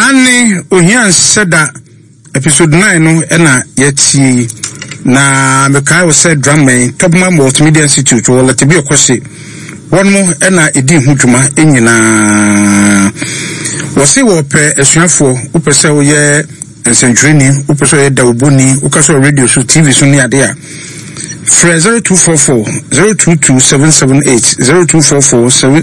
Anne Ohian said that episode 9 no ena yeti na meka wo said drama Topman Multimedia Institute or let be a kwese one more ena edi hu dwuma enyina wo se wo pe asuafo wo pe se wo ye ensentrini wo pe se ye dawboni wo ka so radio so TV so ne ade a 0244 022778 0244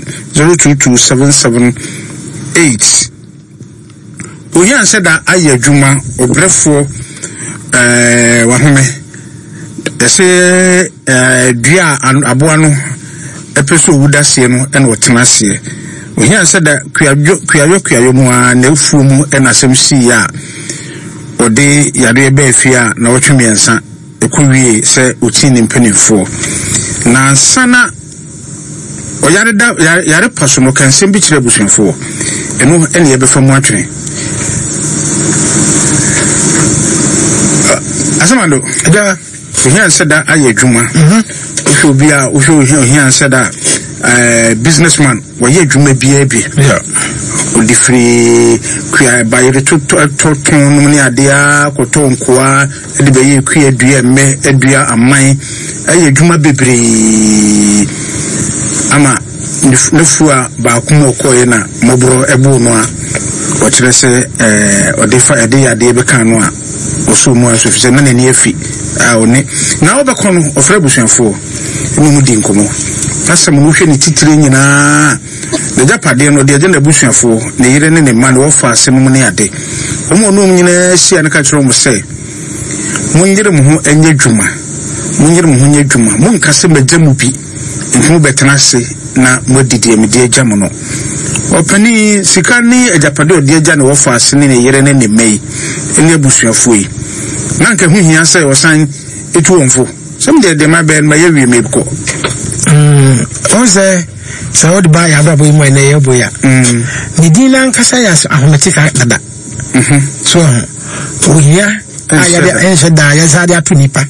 022778 Ohian said that aye dwuma obrefo wahome ese dua aboa no epeso wudase no ena otenase Ohian said that kuyayo mu na efu mu ena semsi ya ode yare be afia na wotwemiensa ekowie se otini mpanifo na sana oyare da yare paso no kan sembi kire busunfo eno ene ye befa mu atwe Asamando da Ohian said that aye dwuma Oshobia Ohian said that businessman wa ye dwuma bia bi odi free kuya bayre to no ne ade a koto nkoa de be ye kuya dua me adua aman aye dwuma bebre ama nefua ba kuma okoye na mobro ebu no a o kire se odifa ade ade be kan no a oso mu aso fi se na ne afi a oni na obekọ no ofre busuafo mu di nkomo asem no hwe ni titire nyina de japade no de na busuafo ne yire ne man wo fa asem mu ne ade omo no nyina sia ne ka kire mo se munyire mu ho enye dwuma munyire mu ho enye dwuma mun kase magyamu bi nhu betena se na modidi emide agyamu no opani sikani ajapade odi agya ne wo fa asem ne yire ne mei ene busuafo yi na nka hu hia se osan etu wonfo some de ma ben ma yewie me ko on say so the buy ababo mu na ye boya ni dina nkasa ya ahometika dada so ohia ayade ense da ya sa dia tunipa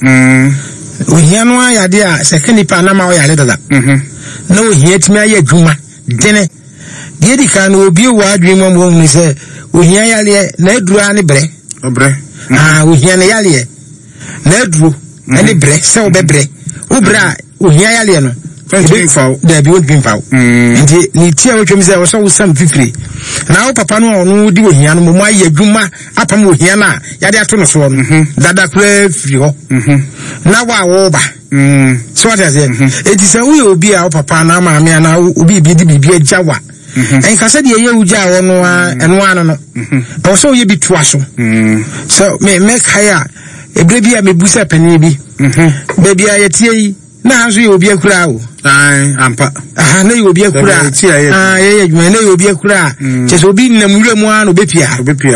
ohia no ayade a second nipa na ma o ya le dada na ohia timi aye dwuma dene die di kan obi wa adwuma mo ni se ohia ya le na edura ne bre obre ohia ne ya le na eduru ene bre se obebre obra ohia ya le no there be won't be foul nti ni tia wotwem se wo so wo sam fifiri na wo papa no ono di ohia no mo aye dwuma apam ohia na ya de ato no so no dada kura firi ho na wa wo ba so what is it eti se wo obi a wo papa na ma me na obi bi di bibi agyawa en ka se de ye ugya wo no eno ano no o so ye bi toa so so me kaya ebre bi a mebusa pani bi baby a yetie yi na hazo ye obi akura o ampa na ye obi akura ye adwuma na ye obi akura cheso obi namura mu ano bepia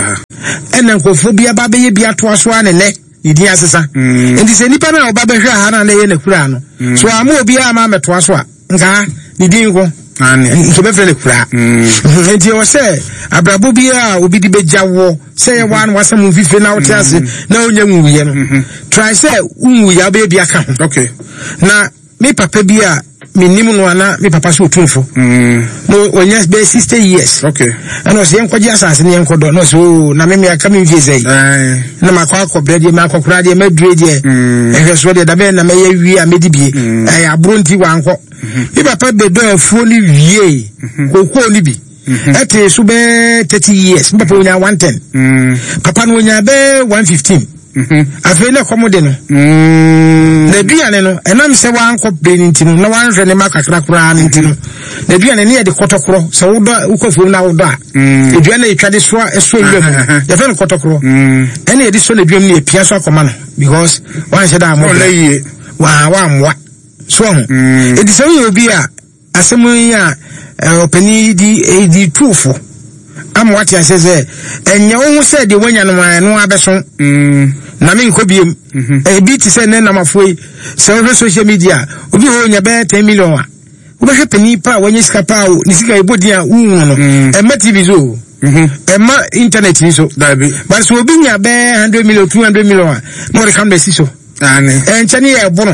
ena nkofo bia ba be ye bia to aso ane ne idi asesa enti se nipa na oba behwa ha na ye nakura no so ama obi ama meto aso a nka ni din ko nke be fele kura enti o se abrabo bia obi di bejawo se ye wan wasam fife na wote ase na onya nwuye no try say unwu ya be bia ka okay na me papa bia minim no ana me papa so tunfo no onya be 60 years okay and so yenkwaji asase ne yenkodo no so na me aka me vie sei na makwa akobra die makokora die madure die ehwe so de da be na me ya wi a medibie abronti wanko me papa be do afuo ni wie kokko ni bi ete so be 30 years papa onya 110 papa no onya be 115 afi na komode no na duane no enam se wanko benintino na wanhwe ne makakra kura nintino na duane ne ye de kotokoro se wodo ukofo na wodo a duane etwade so eso nwam ya fe no kotokoro ene ye de so na duam ne epia so akoma no because wan se da mo wa mwa so edi se we obi a asemu yi a opani di tufo am what ya says enya wo se de wanya no abeso na me nkobiem bi ti se ne na mafoi se wo social media obi ho nya be 10 million a wo be hwepani pa wanya sika pa o ni sika ebodi a wu no ma TV zo ma internet ni so but so obi nya be 100 million 200 million a no re come so enchani e bono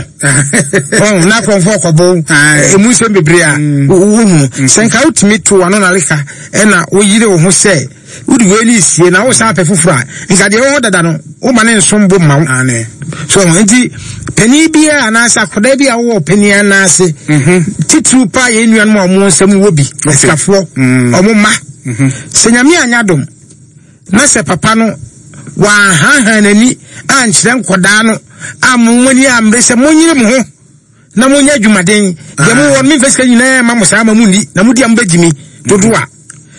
na konfo akobo emu se bebre a wo senka utimi to ano na leka e na wo yire wo ho se would really see now was happy for fry. Is that the order than woman and some boom mount. So penny beer and answer could there be a war penny and answer. Titu pie in one more some would be a scaffold or mama. Senyami anyadom. Nasa papano wa hanani anchirem kwadano amwani amrese monyimu na monya dwumaden yemu won me fesa nyina ma musama mundi na mudi ambagimi dodoa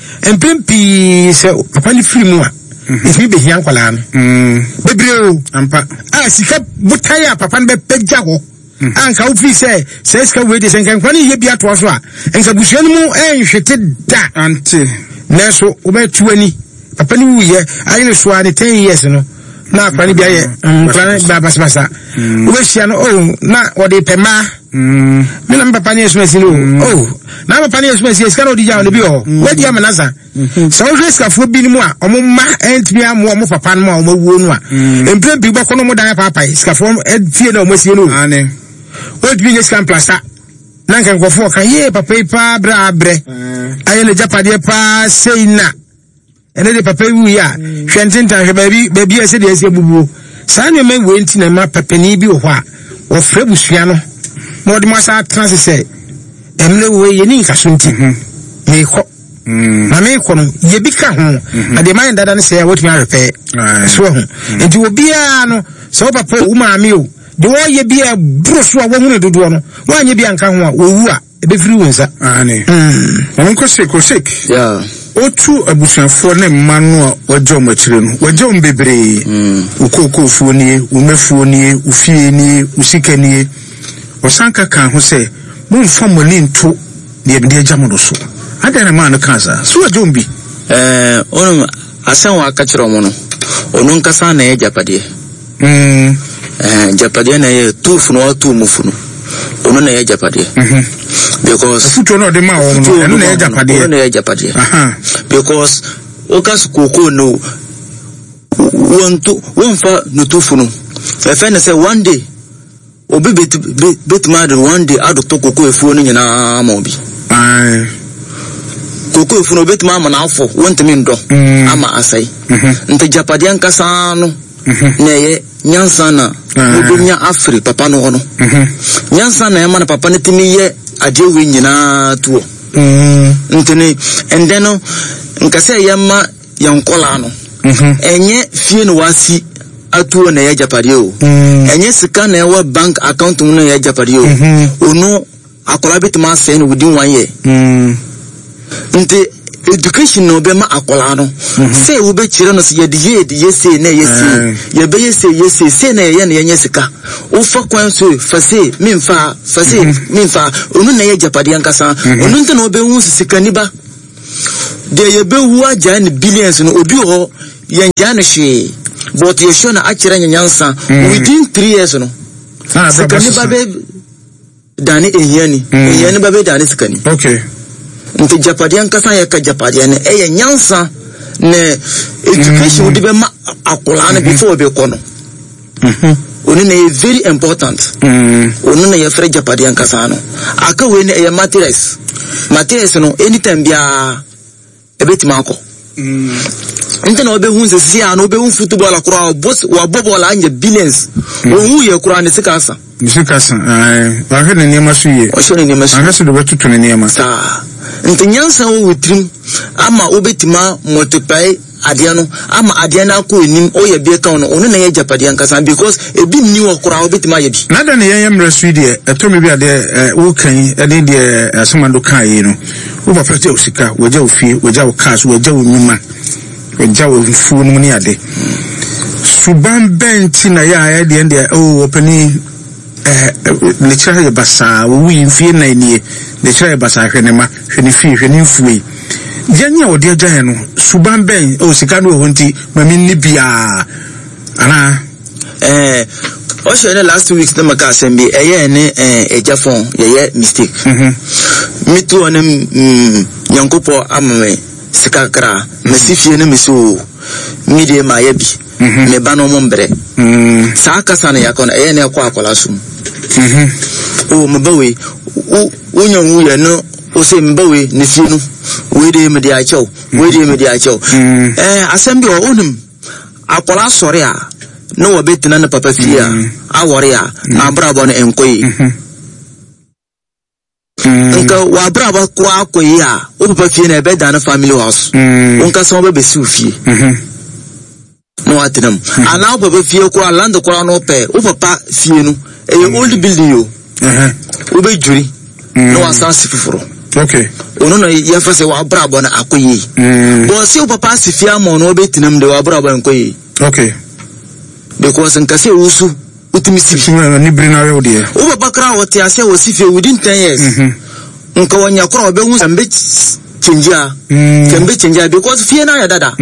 empempi se papa ni firimu a efi be hian kwala no bebreo ampa sika butaya papa be pegja ho anka ofi se sika we de senkan kwani ye bia to so a enka busuanu mu enhwete da ante neso obetuani papa ni wuye ayine so ani 10 years no na kwani bia ye kwani babasbasa obehia no na ode pema me na papa ni esumasi no na papa ni esumasi esika no dija no bi ho wedi amanaza so jeska fo bi ni mu a omma entimi amu omo papa no a omawuo no a empre bi boko no mo dan papa esika fo fie na omasie no ane odi ni esika plasa na nkan kofo kan ye papa ipa bra bre ayele japade pa seina ene de papa wu ya hwentintan hwe baby ese de ese bubuo sa ne me wenti na ma papa ni bi ho a o frabusua no mo de masa trans se emle we ye ni nkasunti me ko na me ko no ye bi ka ho na de man dada ne se wotumi arepe so ho enti obi a no so papa wu ma mi o de wo ye bi a broso a wo hu ne dodo no wo anye bi anka ho a wo wu a ebe firi wonsa ane onko sek yeah otu abusuafo ne mmanu wajo machire no wajo mbebre ukoko nie umefuo nie ufie nie usika nie osanka kan ho se mumfa moni nto de de agyamodo so adana ma no kansa so wajo mbi onu asan wa aka kire omo no onu nkasa na ejapade japade na ye tufu no atu mufu no onu na ejapade because futo no de ma o no na ejapade because okas koko no wonfa no tufu no fe na say one day obi bet mad one day ado to koko efuo no nyina ma obi koko efuo no bet ma na afọ wontemi ndo ama asai nte japade ankasa no na ye nyansa na obonya afri papa no hono nyansa na ema na papa ne timi ye adewe nyina tuo ntene endeno nkase yema yankola no enye fie no wasi atuo na ye japade o enye sika na ewa bank account no ye japade o onu akola bitima say no within 1 year nte education no be ma akola no say wo be kire no se ye de ye say na ye say ye be ye say na ye na ye sika wo fa kwan so fa say minfa onu na ye japade ankasa onu nte no be hu sika ni ba de ye be hu aja ni billions no obi ho ye nja no hwe but ye show na akire nyansa within 3 years no sika ni ba be dani ehiani ba be dani sika ni okay nte japade ankasa ya ka japade ne eye nyansa ne education di be ma akola na before be kono onu na e very important onu na ye frɛ japade ankasa no aka we ne eye materials no anytime bia ebetima akọ nte na obe hu sesi a na obe hu football akora wa bobol anya billions hu ye kora ne sikasa ba hwe ne niema so ye o hwe ne niema so anga so do betutu ne niema sa nte nyansa wo witrim ama obetima multiply adia no ama adia na ko enim o ye bi ka no onu na ye japade ankasa because ebi ni okora obetima ye bi na da ne ye mra so de etomi bi ade wo kan ade de asomando kan yi no wo ba prete osika woja ofie woja wo cash woja wo nyuma woja wo fu no ni ade suban benti na ya de ende o opani lecture ye basa wo wi fie na nie lecture ye basa hwe ne ma hwe ne fie hwe ne fuwe yanya odi agya no suban ben o sika no honti mami ni bia ana o share last week na maka asembi eye ne ejafon ye mistake mitu onem yankopo amame sika kra mesifie ne meso mide ma ye bi me ba no mombre sa kasa na yakon eye ne kwa akola sum o mbawe onyanwu ye no o se mbawe ne fie no we de me de achew asem bi o onum akola sori a no wo betina na papa fie a awore a na brabo no enkoyi nka wa brabo ko akoyi a o papa fie na be da na family house onka so be besi fie no atenam ana o papa fie ko land ko no pe o papa fie no e old building yo o be juri no asansi fufuro okay ono no ye fa se wa brabo na akoyi bo se o papa si fie am no betinam de wa brabo enkoyi okay because nka se usu utimisi ni brina we de o papa kra wo te ase wo si fie within 10 years nka wonya kra obe hu sambe chenja because fie na ya dada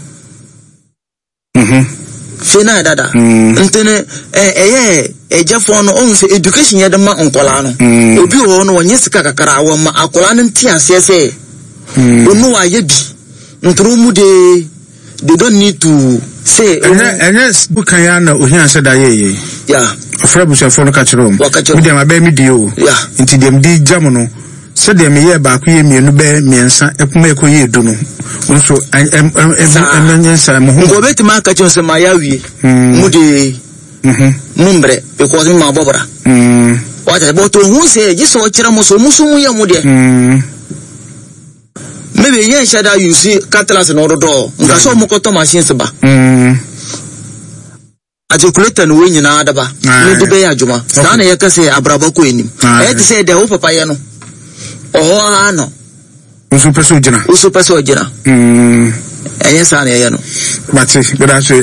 fie na ya dada ntene ejefo no on se education ya de ma onkola no obi wo no wonye sika kakara wo ma akola no nti ase se onu wa ye bi ntro mu de they don't need to say yes bukan ya na ohia se da ye yeah afrabu se fo no ka chiro we dem abe mi di o nti dem di jam no se dem ye ba ko ye mienu be miensa ekuma ekoye edu no nso enyensa mo ho go betima ka chiro se ma ya wie mu de mumbre because mi ma bobra wacha bo to hu se ji so chira mo so musu mu ye mu de maybe yen shada you see catalyst no do nka so mo koto machines ba ajekuleta no wenyi na adaba ni de be ya juma sa na ye ka se abraba ko enim e ti se de wo papa ye no oho ano usu peso jina enye sa na ye no bati beda so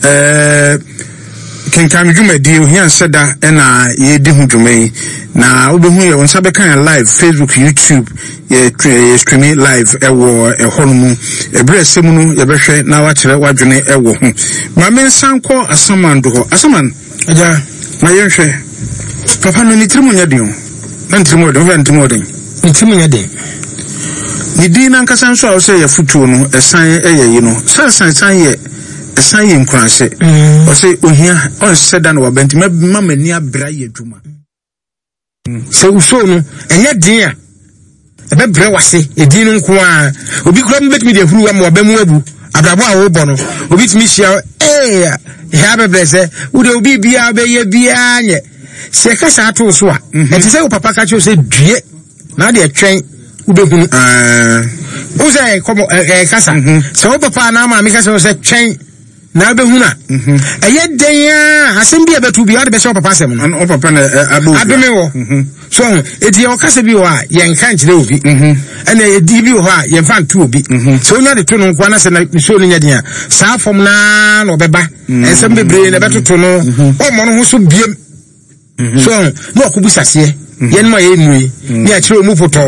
kenkan dwuma di ohia seda na ye di hu dwuma yi na obehu ye won sabe kan live Facebook YouTube ye streaming live ewo ehonmu ebre semu no ye behwe na wa kire wadwene ewo hu ma men sanko asamando ho asaman aja ma ye hwe papa no ni trimu nya den na trimu den ni di na nkasa so a se ye futuo no esan eye yi no san ye esan ye nkranse o se ohia on seda no wabenti mama ni abra ye dwuma se uso no enye din a ebe bre wase edin nko a obi kura mbetimi de huru am wabamu abu abrabo a wo bo no obi timi hia ya bebre se ude obi bia be ye bia nye se ka sa to so a enti se o papa ka cho se due na de twen ubehunu uze komo kasa se o papa na ma mi ka se twen na behuna eye den asem bia betu bia de be se papa asem no o papa na adome wo so eti o kasa bi wa ye nka nkire obi ene ye di bi wo ha ye mfa ntu obi so nya de to no kwa na se na so no nya den a sa fom na no beba ensem bebre na betoto no o mo no ho so biem so no akubu sase yen ma ye nui ni a kire mu poto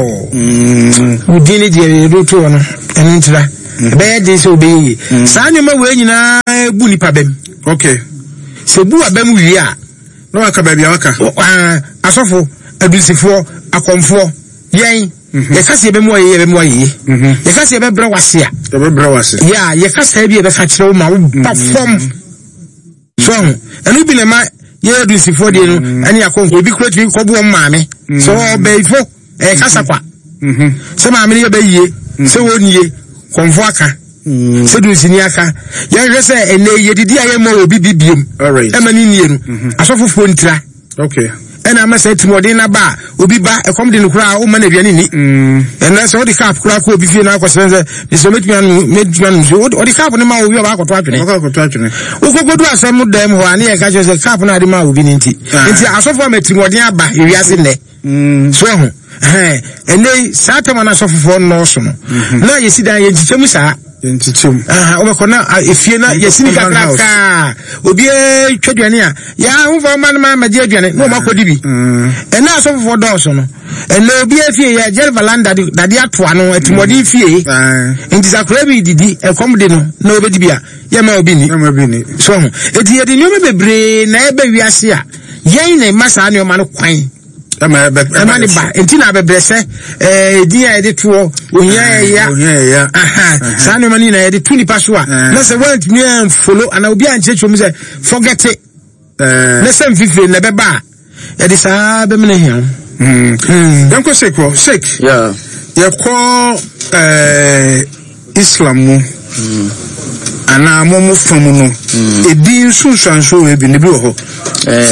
udini de roto no enintira be de so be sa nyoma we nyina bu nipa bem okay se bu abem wi a no aka ba bia waka asofo adusifo akomfo yen ye kase be mu aye ye kase be bra wase a be bra wase ya ye kase be ka kire wo ma wo perform so enu bi na ma ye adusifo de no ani akonfo bi kura twi ko bu maame so be ifo kasa kwa se maame ye be yie se woniye konfo aka se du sini aka ye hwe se ene ye didi aye mo obi bibiem emani nie no asofofo ntira okay ena ma se timodin na ba obi ba ekom de nkura o ma na biane ni ena so di cap kura ko obi fie na akosense de so metmian so o di cap ne ma obi ba akoto atwene o kogodu asem dem ho ane ye ka je se cap na de ma obi ni nti asofo ma timodin aba ewiase ne so ho ene satama na asofofo no so no na ye sidan ye ntichemu saa ntichemu o me kona efie na ye sini kakaka obi twaduane a ya hu ma na ma je aduane no makodi bi ene asofofo do so no ene obi efie ya je valanda dade atoa no atimodi fie nti zakura bi didi ekom de no na obedi bia ye ma obi ni so eti ye de nyoma bebre na ebe wiase a yen na masa ne o ma no kwan ema ni ba entina bebrese dia ede to ohia ya sa no mani na ede tuni paso a na se want me follow ana obi an chechom se forget it na sem fifi na beba ede sa be me na hia danko sek yeah yɛkɔ Islam mu ana mo famu no edin sunsanso we bi ne bi wɔ hɔ